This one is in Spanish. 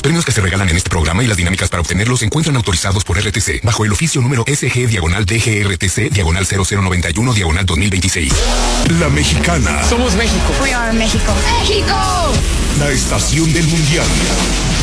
premios que se regalan en este programa y las dinámicas para obtenerlos se encuentran autorizados por RTC bajo el oficio número SG/DGRTC/0091/2026. La Mexicana. Somos México. We are México. ¡México! La estación del mundial.